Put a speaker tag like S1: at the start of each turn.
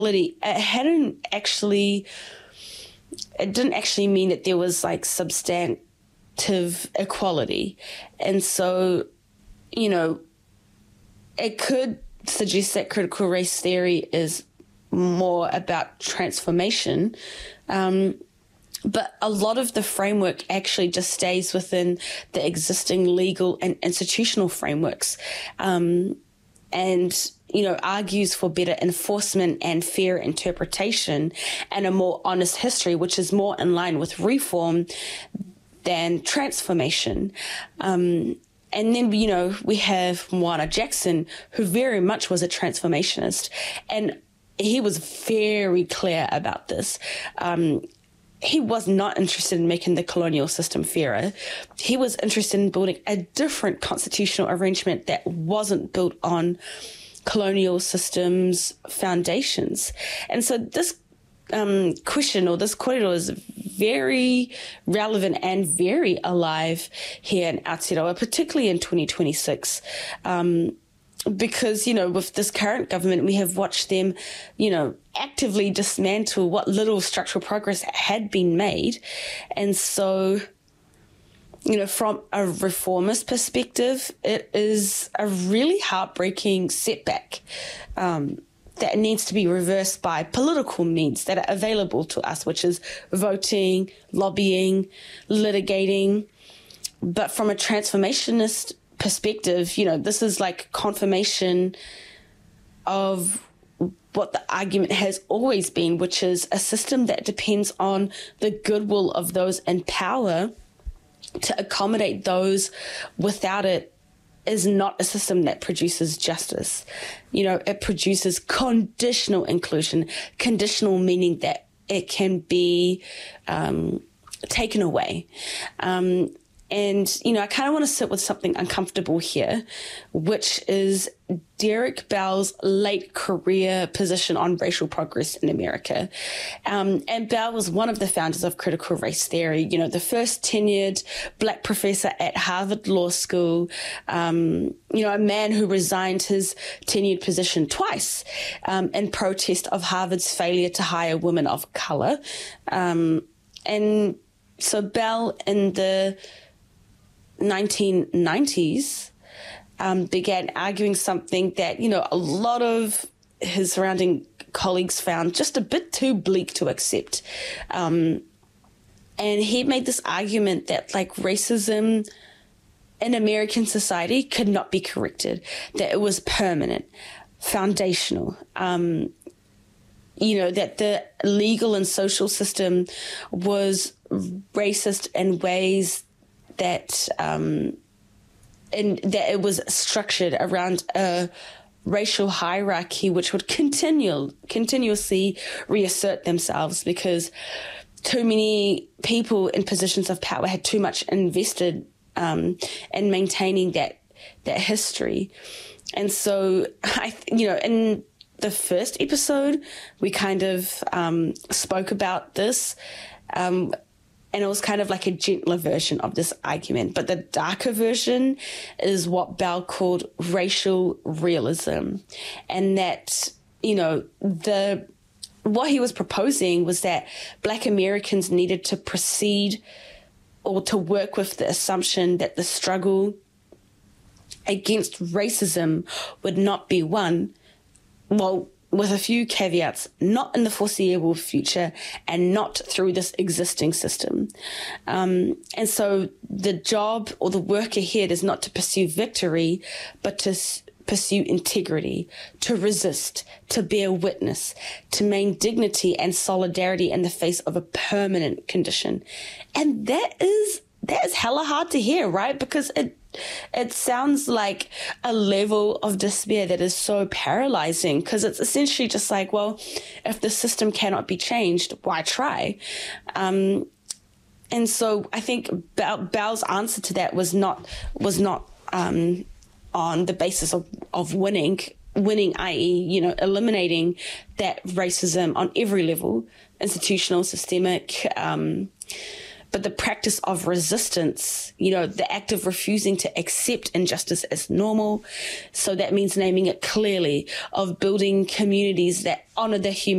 S1: it didn't actually mean that there was like substantive equality. And so, it could suggest that critical race theory is more about transformation. But a lot of the framework actually just stays within the existing legal and institutional frameworks, and, argues for better enforcement and fair interpretation and a more honest history, which is more in line with reform than transformation. And then, we have Moana Jackson, who very much was a transformationist, and he was very clear about this. He was not interested in making the colonial system fairer. He was interested in building a different constitutional arrangement that wasn't built on colonial systems' foundations. And so this question, or this kōrero, is very relevant and very alive here in Aotearoa, particularly in 2026. Because, with this current government, we have watched them, actively dismantle what little structural progress had been made. And so, from a reformist perspective, it is a really heartbreaking setback that needs to be reversed by political means that are available to us, which is voting, lobbying, litigating. But from a transformationist perspective, this is like confirmation of what the argument has always been, which is a system that depends on the goodwill of those in power to accommodate those without it is not a system that produces justice. It produces conditional inclusion, conditional meaning that it can be taken away. And, I kind of want to sit with something uncomfortable here, which is Derek Bell's late career position on racial progress in America. And Bell was one of the founders of critical race theory, the first tenured Black professor at Harvard Law School, a man who resigned his tenured position twice in protest of Harvard's failure to hire women of color. And so Bell, in the 1990s, began arguing something that, a lot of his surrounding colleagues found just a bit too bleak to accept. And he made this argument that, like, racism in American society could not be corrected, that it was permanent, foundational, that the legal and social system was racist in ways that that it was structured around a racial hierarchy which would continuously reassert themselves because too many people in positions of power had too much invested in maintaining that history. And so, in the first episode, we kind of spoke about this, and it was kind of like a gentler version of this argument. But the darker version is what Bell called racial realism. And that, what he was proposing was that Black Americans needed to proceed or to work with the assumption that the struggle against racism would not be won, with a few caveats, not in the foreseeable future and not through this existing system. And so the job or the work ahead is not to pursue victory, but to pursue integrity, to resist, to bear witness, to maintain dignity and solidarity in the face of a permanent condition. And that is hella hard to hear, right? Because it sounds like a level of despair that is so paralyzing, because it's essentially just like, well, if the system cannot be changed, why try? And so I think Bell's answer to that was not on the basis of winning, i.e., eliminating that racism on every level, institutional, systemic, But the practice of resistance, the act of refusing to accept injustice as normal. So that means naming it clearly, of building communities that honor the human